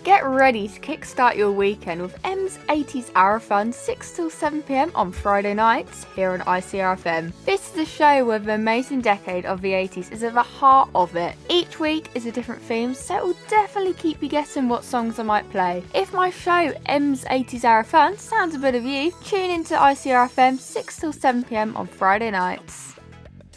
Get ready to kickstart your weekend with M's 80s Hour Fun 6 till 7 pm on Friday nights here on ICRFM. This is a show where the amazing decade of the 80s is at the heart of it. Each week is a different theme, so it will definitely keep you guessing what songs I might play. If my show M's 80s Hour Fun sounds a bit of you, tune into ICRFM 6 till 7 pm on Friday nights.